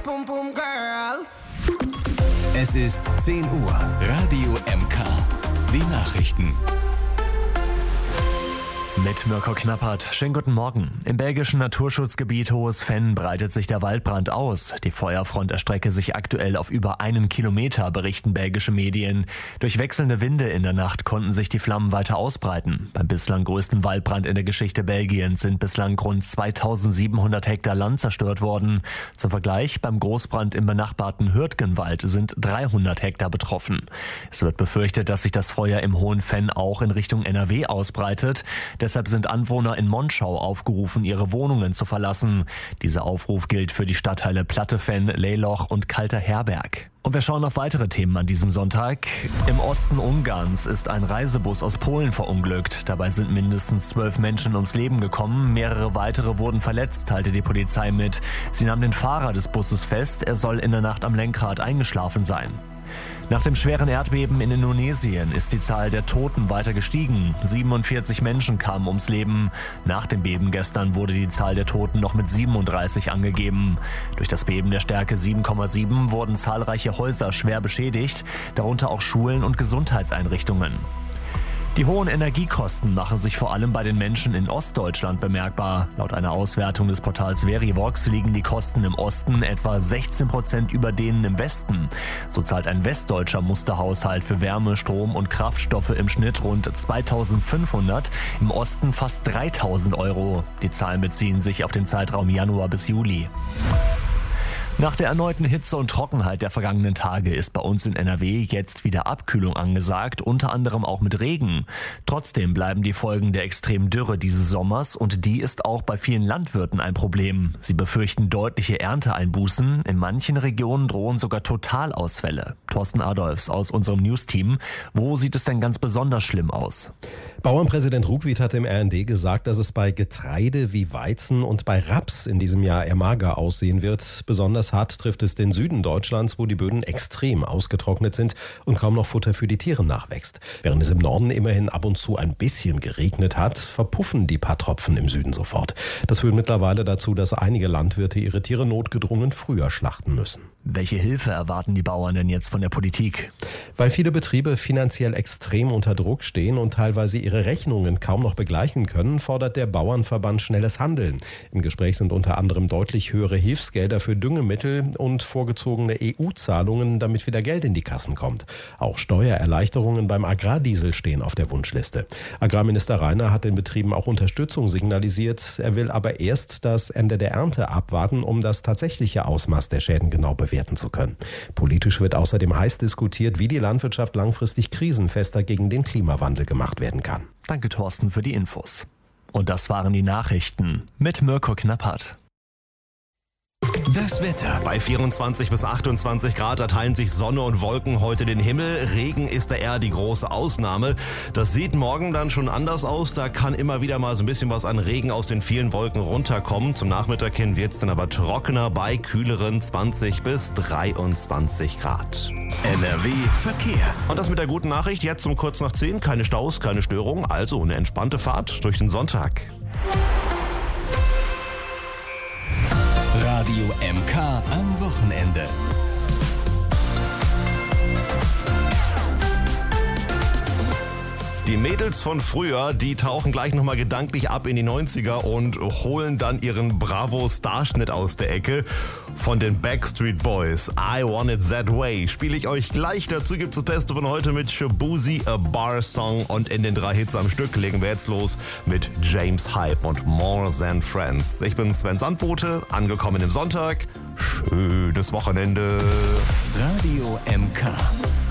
pum pum girl. Es ist 10 Uhr. Radio MK. Die Nachrichten. Mit Mirko Knappert. Schönen guten Morgen. Im belgischen Naturschutzgebiet Hohes Venn breitet sich der Waldbrand aus. Die Feuerfront erstrecke sich aktuell auf über 1 Kilometer, berichten belgische Medien. Durch wechselnde Winde in der Nacht konnten sich die Flammen weiter ausbreiten. Beim bislang größten Waldbrand in der Geschichte Belgiens sind bislang rund 2700 Hektar Land zerstört worden. Zum Vergleich, beim Großbrand im benachbarten Hürtgenwald sind 300 Hektar betroffen. Es wird befürchtet, dass sich das Feuer im Hohen Venn auch in Richtung NRW ausbreitet. Deshalb sind Anwohner in Monschau aufgerufen, ihre Wohnungen zu verlassen. Dieser Aufruf gilt für die Stadtteile Plattefenn, Leyloch und Kalter Herberg. Und wir schauen auf weitere Themen an diesem Sonntag. Im Osten Ungarns ist ein Reisebus aus Polen verunglückt. Dabei sind mindestens 12 Menschen ums Leben gekommen. Mehrere weitere wurden verletzt, teilte die Polizei mit. Sie nahm den Fahrer des Busses fest. Er soll in der Nacht am Lenkrad eingeschlafen sein. Nach dem schweren Erdbeben in Indonesien ist die Zahl der Toten weiter gestiegen. 47 Menschen kamen ums Leben. Nach dem Beben gestern wurde die Zahl der Toten noch mit 37 angegeben. Durch das Beben der Stärke 7,7 wurden zahlreiche Häuser schwer beschädigt, darunter auch Schulen und Gesundheitseinrichtungen. Die hohen Energiekosten machen sich vor allem bei den Menschen in Ostdeutschland bemerkbar. Laut einer Auswertung des Portals Verivox liegen die Kosten im Osten etwa 16% über denen im Westen. So zahlt ein westdeutscher Musterhaushalt für Wärme, Strom und Kraftstoffe im Schnitt rund 2.500, im Osten fast 3.000 Euro. Die Zahlen beziehen sich auf den Zeitraum Januar bis Juli. Nach der erneuten Hitze und Trockenheit der vergangenen Tage ist bei uns in NRW jetzt wieder Abkühlung angesagt, unter anderem auch mit Regen. Trotzdem bleiben die Folgen der extremen Dürre dieses Sommers und die ist auch bei vielen Landwirten ein Problem. Sie befürchten deutliche Ernteeinbußen. In manchen Regionen drohen sogar Totalausfälle. Thorsten Adolfs aus unserem News-Team. Wo sieht es denn ganz besonders schlimm aus? Bauernpräsident Ruckwied hat im RND gesagt, dass es bei Getreide wie Weizen und bei Raps in diesem Jahr eher mager aussehen wird. Besonders hart trifft es den Süden Deutschlands, wo die Böden extrem ausgetrocknet sind und kaum noch Futter für die Tiere nachwächst. Während es im Norden immerhin ab und zu ein bisschen geregnet hat, verpuffen die paar Tropfen im Süden sofort. Das führt mittlerweile dazu, dass einige Landwirte ihre Tiere notgedrungen früher schlachten müssen. Welche Hilfe erwarten die Bauern denn jetzt von der Politik? Weil viele Betriebe finanziell extrem unter Druck stehen und teilweise ihre Rechnungen kaum noch begleichen können, fordert der Bauernverband schnelles Handeln. Im Gespräch sind unter anderem deutlich höhere Hilfsgelder für Düngemittel und vorgezogene EU-Zahlungen, damit wieder Geld in die Kassen kommt. Auch Steuererleichterungen beim Agrardiesel stehen auf der Wunschliste. Agrarminister Rainer hat den Betrieben auch Unterstützung signalisiert. Er will aber erst das Ende der Ernte abwarten, um das tatsächliche Ausmaß der Schäden genau bewerten zu können. Politisch wird außerdem heiß diskutiert, wie die Landwirtschaft langfristig krisenfester gegen den Klimawandel gemacht werden kann. Danke, Thorsten, für die Infos. Und das waren die Nachrichten mit Mirko Knappert. Das Wetter. Bei 24 bis 28 Grad erteilen sich Sonne und Wolken heute den Himmel. Regen ist da eher die große Ausnahme. Das sieht morgen dann schon anders aus. Da kann immer wieder mal so ein bisschen was an Regen aus den vielen Wolken runterkommen. Zum Nachmittag hin wird es dann aber trockener bei kühleren 20 bis 23 Grad. NRW Verkehr. Und das mit der guten Nachricht, jetzt um kurz nach 10. Keine Staus, keine Störung. Also eine entspannte Fahrt durch den Sonntag. Radio MK am Wochenende. Die Mädels von früher, die tauchen gleich nochmal gedanklich ab in die 90er und holen dann ihren Bravo-Starschnitt aus der Ecke. Von den Backstreet Boys, I Want It That Way, spiele ich euch gleich. Dazu gibt es das Beste von heute mit Shabuzi, A Bar Song. Und in den 3 Hits am Stück legen wir jetzt los mit James Hype und More Than Friends. Ich bin Sven Sandbote, angekommen im Sonntag. Schönes Wochenende. Radio MK.